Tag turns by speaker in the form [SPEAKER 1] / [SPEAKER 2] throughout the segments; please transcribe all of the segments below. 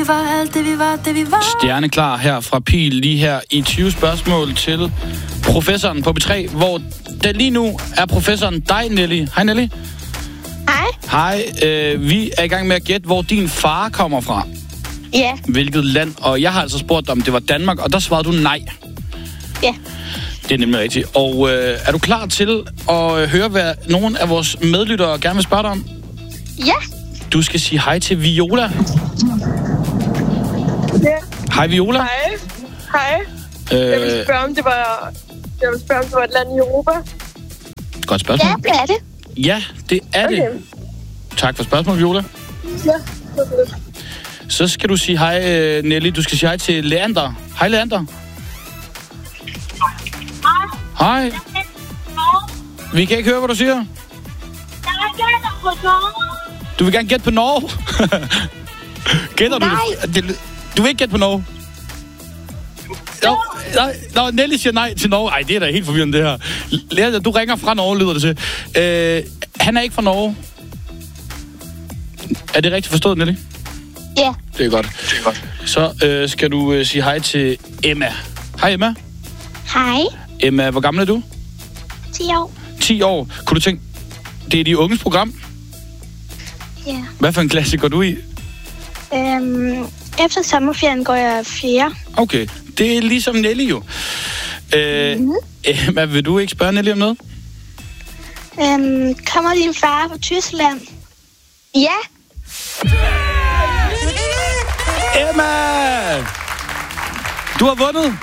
[SPEAKER 1] Stjerne klar her fra Pil, lige her i 20 spørgsmål til professoren på B3, hvor den lige nu er professoren dig, Nelly. Hej, Nelly.
[SPEAKER 2] Hej.
[SPEAKER 1] Hej, vi er i gang med at gætte, hvor din far kommer fra.
[SPEAKER 2] Ja.
[SPEAKER 1] Hvilket land, og jeg har altså spurgt dig, om det var Danmark, og der svarede du nej.
[SPEAKER 2] Ja.
[SPEAKER 1] Det er nemlig rigtigt. Og er du klar til at høre, hvad nogen af vores medlyttere gerne vil spørge dig om?
[SPEAKER 2] Ja.
[SPEAKER 1] Du skal sige hej til Viola.
[SPEAKER 3] Ja.
[SPEAKER 1] Hej, Viola.
[SPEAKER 3] Hej. Hej. Jeg vil spørge, om det var et land i Europa.
[SPEAKER 1] Godt spørgsmål.
[SPEAKER 2] Ja, det er det.
[SPEAKER 1] Ja, det er det. Tak for spørgsmålet, Viola.
[SPEAKER 3] Ja,
[SPEAKER 1] så skal du sige hej, Nelly. Du skal sige hej til Leander. Hej, Leander. Hej. Vi kan ikke høre, hvad du siger. Du vil gerne gætte på Norge? Gætter du det? Du vil ikke gætte på Norge? Nå, Nelly siger nej til Norge. Ej, det er da helt forvirrende, det her. Leander, du ringer fra Norge, lyder det til. Han er ikke fra Norge. Er det rigtigt forstået, Nelly?
[SPEAKER 2] Ja.
[SPEAKER 1] Det er godt. Så skal du sige hej til Emma. Hej, Emma.
[SPEAKER 2] Hej.
[SPEAKER 1] Emma, hvor gammel er du?
[SPEAKER 2] 10 år.
[SPEAKER 1] 10 år. Kunne du tænke, det er de unges program?
[SPEAKER 2] Ja.
[SPEAKER 1] Hvad for en klasse går du i?
[SPEAKER 2] Efter sommerferien går jeg 4.
[SPEAKER 1] Okay, det er ligesom Nelly jo. Emma, vil du ikke spørge Nelly om noget?
[SPEAKER 2] Kommer din far fra Tyskland? Ja.
[SPEAKER 1] Emma! Du har vundet.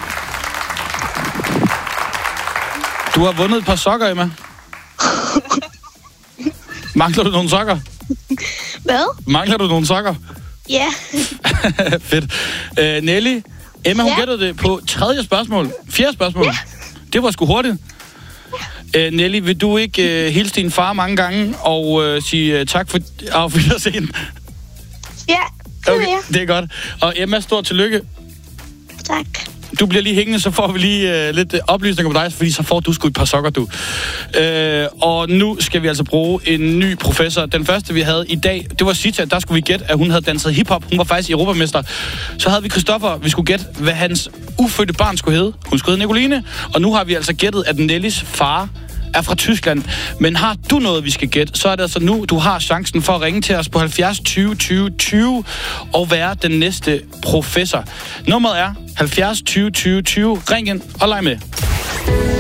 [SPEAKER 1] Du har vundet et par sokker, Emma. Mangler du nogle sokker?
[SPEAKER 2] Hvad?
[SPEAKER 1] Mangler du nogle sokker?
[SPEAKER 2] Ja.
[SPEAKER 1] Fedt. Nelly, Emma, hun gættede det på 3. spørgsmål. 4. spørgsmål. Ja. Det var sgu hurtigt. Nelly, vil du ikke hilse din far mange gange og sige tak for afvidersen?
[SPEAKER 2] Ja,
[SPEAKER 1] okay, det er godt. Og Emma, stort tillykke.
[SPEAKER 2] Tak.
[SPEAKER 1] Du bliver lige hængende, så får vi lige lidt oplysninger på dig, fordi så får du sgu et par sokker, du. Og nu skal vi altså bruge en ny professor. Den første, vi havde i dag, det var Sita. Der skulle vi gætte, at hun havde danset hiphop. Hun var faktisk europamester. Så havde vi Christoffer. Vi skulle gætte, hvad hans ufødte barn skulle hedde. Hun skulle hedde Nicoline. Og nu har vi altså gættet, at Nellys far er fra Tyskland. Men har du noget, vi skal gætte, så er det altså nu, du har chancen for at ringe til os på 70 20 20 20 og være den næste professor. Nummeret er 70 20 20 20. Ring ind og leg med.